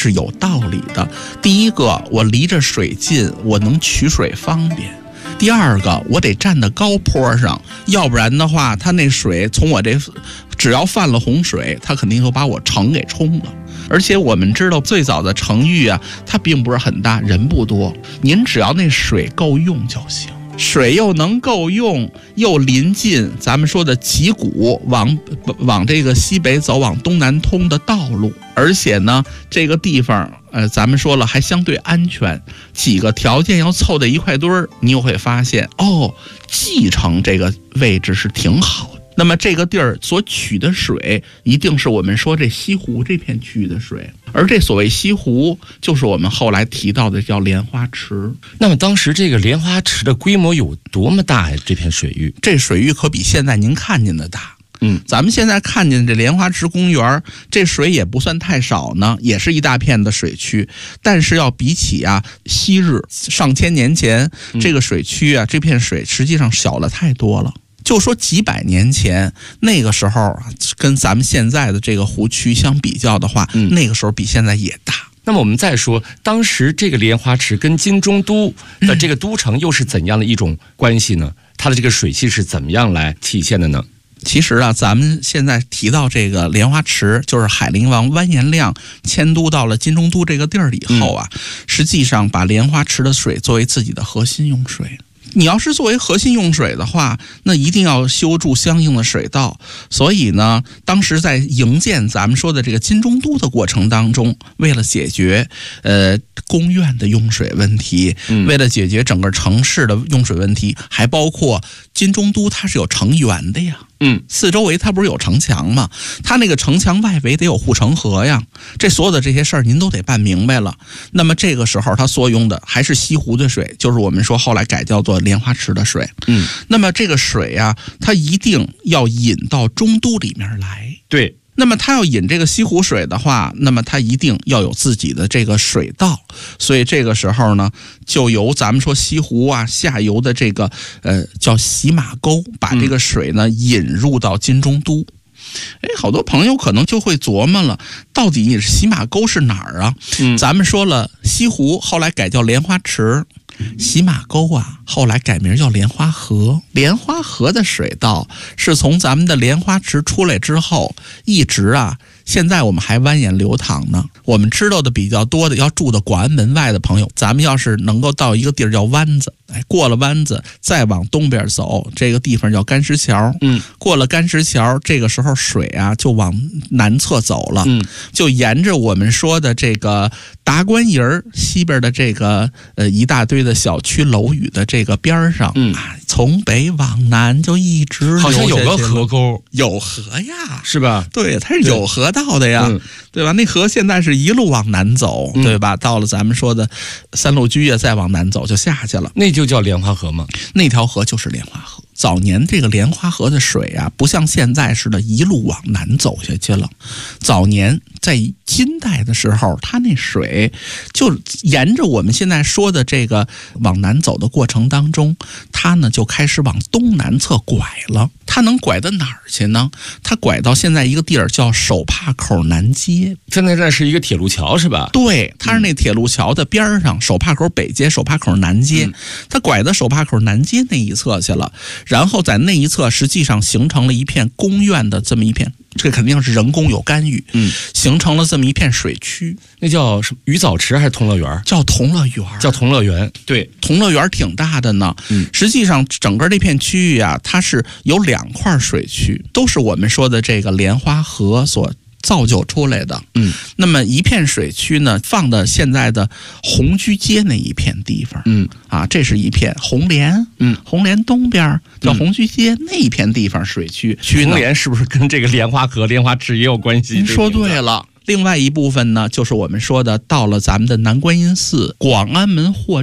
是有道理的。第一个，我离着水近，我能取水方便；第二个，我得站在高坡上，要不然的话，它那水从我这只要犯了洪水，它肯定就把我城给冲了。而且我们知道最早的城域啊，它并不是很大，人不多，您只要那水够用就行。水又能够用，又临近咱们说的脊骨往这个西北走，往东南通的道路，而且呢，这个地方咱们说了还相对安全，几个条件要凑在一块堆儿，你又会发现蓟城这个位置是挺好的。那么这个地儿所取的水一定是我们说这西湖这片区域的水，而这所谓西湖就是我们后来提到的叫莲花池。 那么当时这个莲花池的规模有多么大呀？这片水域， 这水域可比现在您看见的大。咱们现在看见这莲花池公园，这水也不算太少呢，也是一大片的水区，但是要比起昔日上千年前这个水区这片水实际上小了太多了。就说几百年前那个时候，跟咱们现在的这个湖区相比较的话，那个时候比现在也大。 那么我们再说，当时这个莲花池跟金中都的这个都城又是怎样的一种关系呢？它的这个水系是怎么样来体现的呢？ 其实咱们现在提到这个莲花池，就是海陵王完颜亮迁都到了金中都这个地儿以后实际上把莲花池的水作为自己的核心用水。你要是作为核心用水的话，那一定要修筑相应的水道。所以呢，当时在营建咱们说的这个金中都的过程当中，为了解决宫苑的用水问题，为了解决整个城市的用水问题，还包括金中都它是有城垣的呀。四周围它不是有城墙吗？它那个城墙外围得有护城河呀。这所有的这些事儿您都得办明白了。那么这个时候它所用的还是西湖的水，就是我们说后来改叫做莲花池的水。那么这个水它一定要引到中都里面来。 对。 那么它要引这个西湖水的话，那么它一定要有自己的这个水道，所以这个时候呢，就由咱们说西湖下游的这个叫洗马沟，把这个水呢引入到金中都。好多朋友可能就会琢磨了，到底洗马沟是哪儿啊？咱们说了，西湖后来改叫莲花池。洗马沟后来改名叫莲花河。莲花河的水道是从咱们的莲花池出来之后，一直现在我们还蜿蜒流淌呢。我们知道的比较多的，要住的广安门外的朋友，咱们要是能够到一个地儿叫湾子，过了湾子再往东边走，这个地方叫干石桥。过了干石桥，这个时候水就往南侧走了。就沿着我们说的这个达官营西边的这个一大堆的小区楼宇的这个边上，从北往南就一直好像有个河沟， 有河呀， 是吧？ 对，它是有河道的呀，对吧？那河现在是一路往南走，对吧？到了咱们说的三路居再往南走就下去了， 那就叫莲花河吗？ 那条河就是莲花河。早年这个莲花河的水不像现在似的一路往南走下去了。早年在金代的时候，它那水就沿着我们现在说的这个往南走的过程当中，它呢就开始往东南侧拐了。它能拐到哪儿去呢？它拐到现在一个地儿叫手帕口南街。 现在这是一个铁路桥是吧？ 对，它是那铁路桥的边上，手帕口北街、手帕口南街。它拐到手帕口南街那一侧去了，然后在那一侧实际上形成了一片宫苑的这么一片，这肯定是人工有干预，形成了这么一片水区。 那叫什么鱼藻池还是同乐园？ 叫同乐园。 叫同乐园。对， 同乐园挺大的呢。实际上整个这片区域它是有2块水区，都是我们说的这个莲花河所造就出来的。那么一片水区呢，放到现在的红居街那一片地方。这是一片红莲。红莲东边叫红居街那一片地方水区。 红莲是不是跟这个莲花河、莲花池也有关系？ 您说对了。另外一部分呢，就是我们说的到了咱们的南观音寺、广安门货站。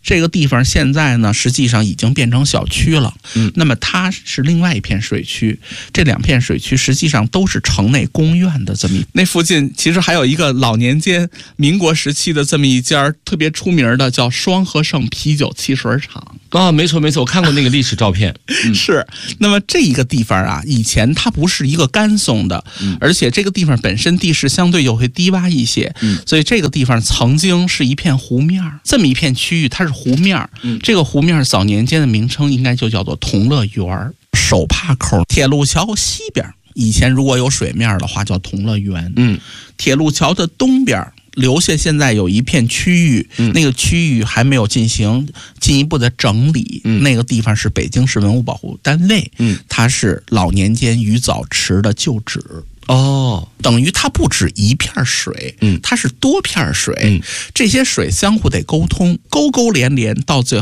这个地方现在呢，实际上已经变成小区了。那么它是另外一片水区，这2片水区实际上都是城内公园的这么那附近其实还有一个老年间民国时期的这么一家特别出名的叫双和盛啤酒汽水厂。 没错没错，我看过那个历史照片。 是，那么这一个地方啊，以前它不是一个干松的，而且这个地方本身地势相对又会低洼一些，所以这个地方曾经是一片湖面，这么一片区域它是湖面。这个湖面早年间的名称应该就叫做同乐园。手帕口铁路桥西边，以前如果有水面的话叫同乐园。铁路桥的东边留下现在有一片区域，那个区域还没有进行进一步的整理，那个地方是北京市文物保护单位，它是老年间鱼藻池的旧址。等于它不止一片水，它是多片水，这些水相互得沟通，沟沟连连，到最后